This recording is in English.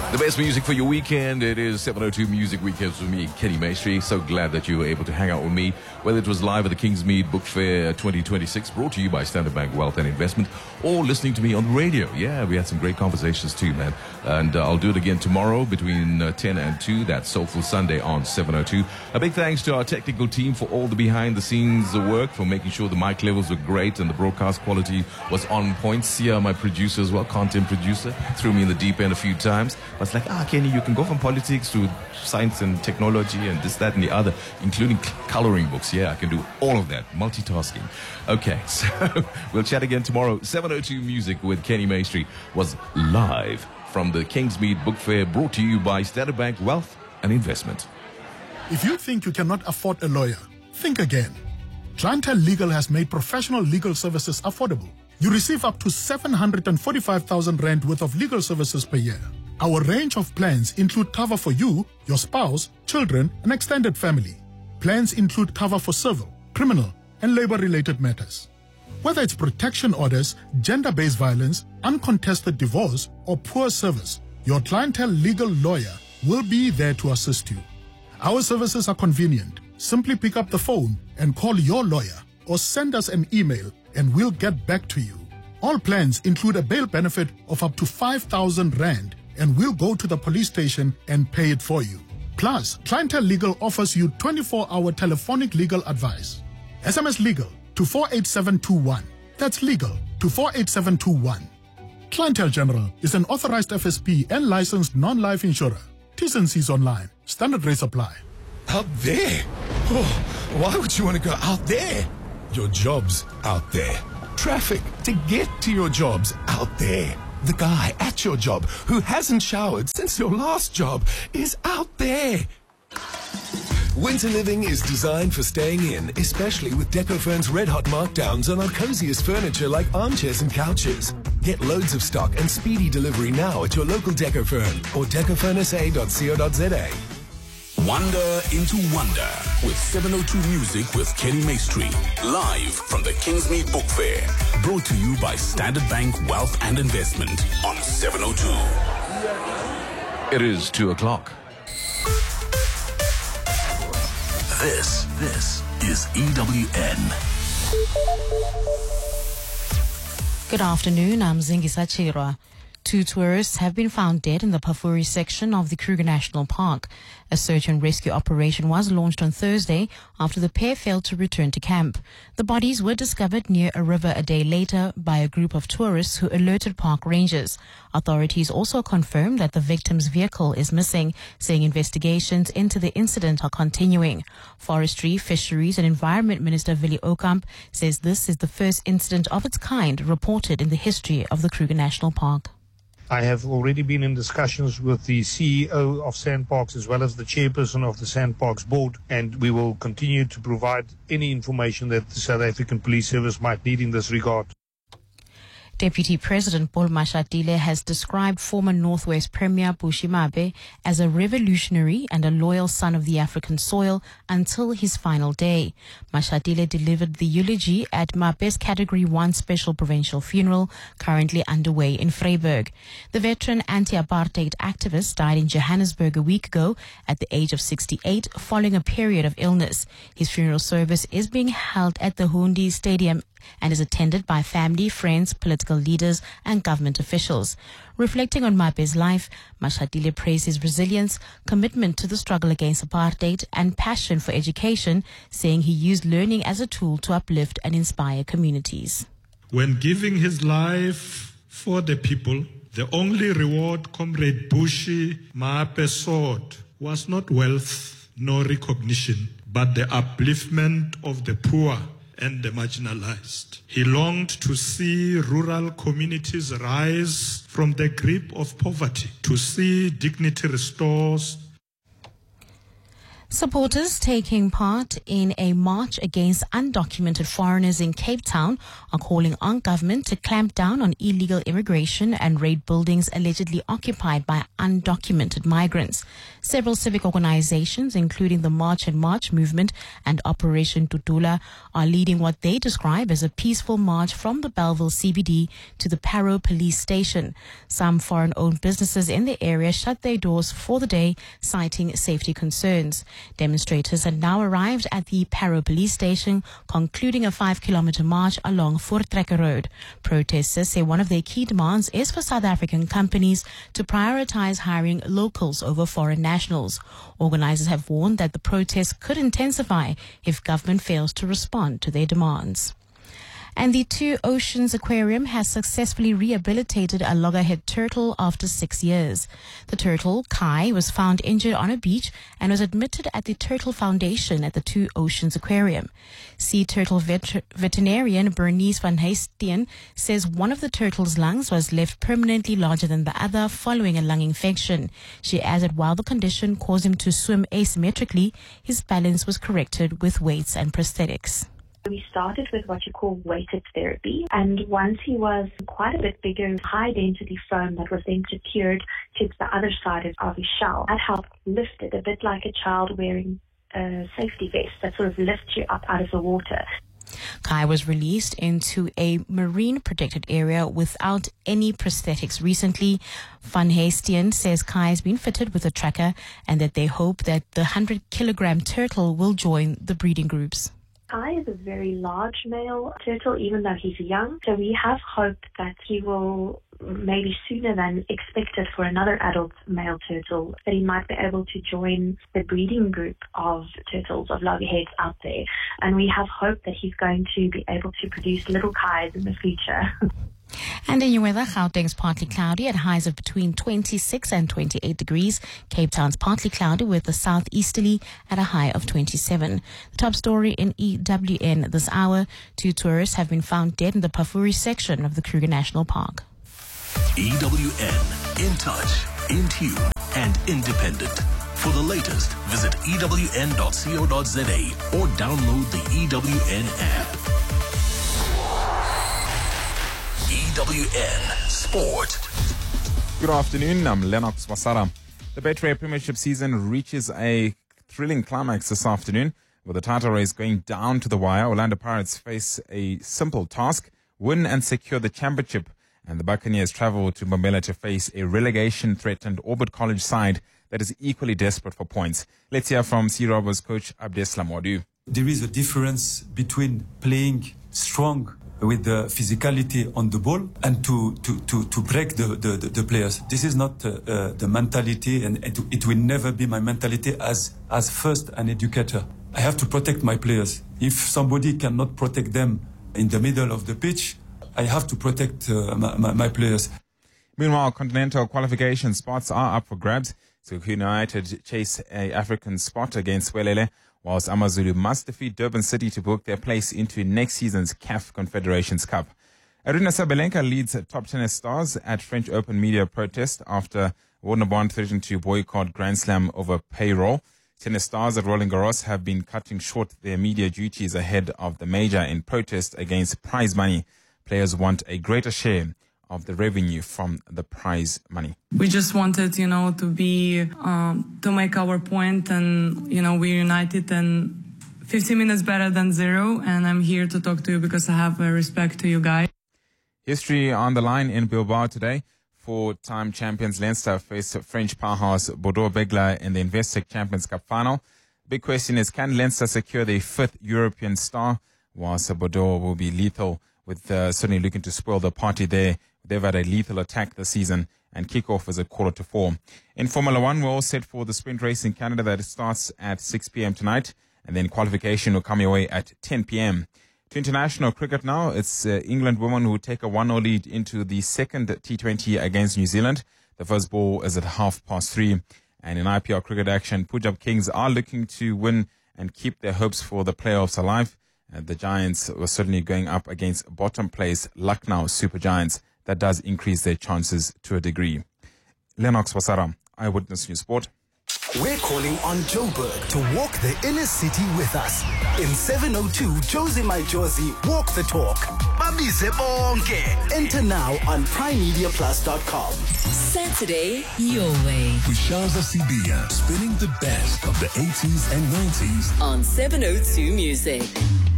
The best music for your weekend. It is 702 Music Weekends with me, Kenny Maestri. So glad that you were able to hang out with me, whether it was live at the Kingsmead Book Fair 2026, brought to you by Standard Bank Wealth and Investment, or listening to me on the radio. Yeah, we had some great conversations too, man. And I'll do it again tomorrow between 10 and 2. That's Soulful Sunday on 702. A big thanks to our technical team for all the behind-the-scenes work, for making sure the mic levels were great and the broadcast quality was on point. Sia, my producer as well, content producer, threw me in the deep end a few times. I was like, Kenny, you can go from politics to science and technology and this, that, and the other, including coloring books. Yeah, I can do all of that. Multitasking. Okay, so we'll chat again tomorrow. 702 Music with Kenny Maestri was live from the Kingsmead Book Fair, brought to you by Standard Bank Wealth and Investment. If you think you cannot afford a lawyer, think again. Clientele Legal has made professional legal services affordable. You receive up to 745,000 rand worth of legal services per year. Our range of plans include cover for you, your spouse, children, and extended family. Plans include cover for civil, criminal, and labor-related matters. Whether it's protection orders, gender-based violence, uncontested divorce, or poor service, your Clientele Legal lawyer will be there to assist you. Our services are convenient. Simply pick up the phone and call your lawyer or send us an email and we'll get back to you. All plans include a bail benefit of up to 5,000 rand and we'll go to the police station and pay it for you. Plus, Clientele Legal offers you 24-hour telephonic legal advice. SMS Legal to 48721. That's legal to 48721. Clientele General is an authorized FSP and licensed non-life insurer. T&Cs online. Standard rates apply. Out there? Oh, why would you want to go out there? Your job's out there. Traffic to get to your job's out there. The guy at your job who hasn't showered since your last job is out there. Winter living is designed for staying in, especially with Decofurn's red-hot markdowns on our coziest furniture like armchairs and couches. Get loads of stock and speedy delivery now at your local Decofurn or decofurnsa.co.za. Wonder into Wonder with 702 Music with Kenny Maestri. Live from the Kingsmead Book Fair. Brought to you by Standard Bank Wealth and Investment on 702. It is 2 o'clock. This is EWN. Good afternoon, I'm Zingisa Chirwa. 2 tourists have been found dead in the Pafuri section of the Kruger National Park. A search and rescue operation was launched on Thursday after the pair failed to return to camp. The bodies were discovered near a river a day later by a group of tourists who alerted park rangers. Authorities also confirmed that the victim's vehicle is missing, saying investigations into the incident are continuing. Forestry, Fisheries and Environment Minister Willie Okamp says this is the first incident of its kind reported in the history of the Kruger National Park. I have already been in discussions with the CEO of SANParks as well as the chairperson of the SANParks board, and we will continue to provide any information that the South African Police Service might need in this regard. Deputy President Paul Mashatile has described former Northwest Premier Bushy Mape as a revolutionary and a loyal son of the African soil until his final day. Mashatile delivered the eulogy at Mape's Category 1 special provincial funeral, currently underway in Vryburg. The veteran anti-apartheid activist died in Johannesburg a week ago at the age of 68 following a period of illness. His funeral service is being held at the Hundi Stadium and is attended by family, friends, political leaders and government officials. Reflecting on Mape's life, Mashatile praised his resilience, commitment to the struggle against apartheid and passion for education, saying he used learning as a tool to uplift and inspire communities. When giving his life for the people, the only reward Comrade Bushy Mape sought was not wealth nor recognition, but the upliftment of the poor and the marginalized. He longed to see rural communities rise from the grip of poverty, to see dignity restored. Supporters taking part in a march against undocumented foreigners in Cape Town are calling on government to clamp down on illegal immigration and raid buildings allegedly occupied by undocumented migrants. Several civic organizations, including the March and March movement and Operation Tutula, are leading what they describe as a peaceful march from the Bellville CBD to the Parow police station. Some foreign-owned businesses in the area shut their doors for the day, citing safety concerns. Demonstrators had now arrived at the Parow police station, concluding a 5-kilometer march along Voortrekker Road. Protesters say one of their key demands is for South African companies to prioritize hiring locals over foreign nationals. Organizers have warned that the protests could intensify if government fails to respond to their demands. And the Two Oceans Aquarium has successfully rehabilitated a loggerhead turtle after 6 years. The turtle, Kai, was found injured on a beach and was admitted at the Turtle Foundation at the Two Oceans Aquarium. Sea turtle veterinarian Bernice van Heestien says one of the turtle's lungs was left permanently larger than the other following a lung infection. She adds that while the condition caused him to swim asymmetrically, his balance was corrected with weights and prosthetics. We started with what you call weighted therapy, and once he was quite a bit bigger, high density foam that was then secured to the other side of his shell. That helped lift it, a bit like a child wearing a safety vest that sort of lifts you up out of the water. Kai was released into a marine protected area without any prosthetics recently. Van Heestien says Kai has been fitted with a tracker and that they hope that the 100-kilogram turtle will join the breeding groups. Kai is a very large male turtle, even though he's young. So we have hope that he will, maybe sooner than expected for another adult male turtle, that he might be able to join the breeding group of turtles, of loggerheads out there. And we have hope that he's going to be able to produce little Kais in the future. And in your weather, Gauteng's partly cloudy at highs of between 26 and 28 degrees. Cape Town's partly cloudy with the southeasterly at a high of 27. The top story in EWN this hour: 2 tourists have been found dead in the Pafuri section of the Kruger National Park. EWN, in touch, in tune, and independent. For the latest, visit ewn.co.za or download the EWN app. EWN Sport. Good afternoon, I'm Lennox Wasara. The Betway Premiership season reaches a thrilling climax this afternoon, with the title race going down to the wire. Orlando Pirates face a simple task: win and secure the championship, and the Buccaneers travel to Mbombela to face a relegation-threatened Orbit College side that is equally desperate for points. Let's hear from Sea Robbers coach Abdeslam Wadu. There is a difference between playing strong with the physicality on the ball and to break the players. This is not the mentality, and it will never be my mentality as first an educator. I have to protect my players. If somebody cannot protect them in the middle of the pitch, I have to protect my players. Meanwhile, continental qualification spots are up for grabs. So United chase a African spot against Welele, whilst Amazulu must defeat Durban City to book their place into next season's CAF Confederations Cup. Arina Sabalenka leads top tennis stars at French Open media protest after Warner threatened to boycott Grand Slam over payroll. Tennis stars at Roland Garros have been cutting short their media duties ahead of the major in protest against prize money. Players want a greater share of the revenue from the prize money. We just wanted, to be, to make our point, and, we're united, and 15 minutes better than zero. And I'm here to talk to you because I have respect to you guys. History on the line in Bilbao today. 4-time champions Leinster face French powerhouse Bordeaux-Bègles in the Investec Champions Cup final. Big question is, can Leinster secure their 5th European star, whilst Bordeaux will be lethal, with certainly looking to spoil the party there. They've had a lethal attack this season, and kickoff is at 3:45. In Formula One, we're all set for the sprint race in Canada that starts at 6 p.m. tonight, and then qualification will come your way at 10 p.m. To international cricket now, it's England women who take a 1-0 lead into the second T20 against New Zealand. The first ball is at 3:30. And in IPL cricket action, Punjab Kings are looking to win and keep their hopes for the playoffs alive. The Giants were certainly going up against bottom place Lucknow Super Giants. That does increase their chances to a degree. Lennox Wasara, Eyewitness News Sport. We're calling on Joburg to walk the inner city with us. In 702 Josie My Josie Walk the Talk. Babize bonke. Enter now on primemediaplus.com. Saturday, your way. With Shaza Sibia spinning the best of the 80s and 90s on 702 Music.